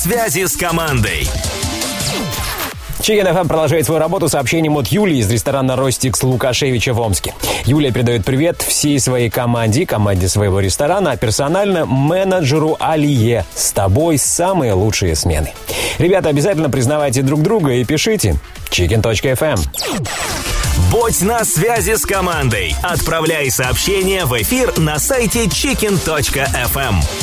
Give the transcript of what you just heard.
Связи с командой. Chicken FM продолжает свою работу сообщением от Юлии из ресторана «Ростикс» Лукашевича в Омске. Юлия передает привет всей своей команде своего ресторана, а персонально менеджеру Алие. С тобой самые лучшие смены. Ребята, обязательно признавайте друг друга и пишите chicken.fm. Будь на связи с командой. Отправляй сообщения в эфир на сайте chicken.fm.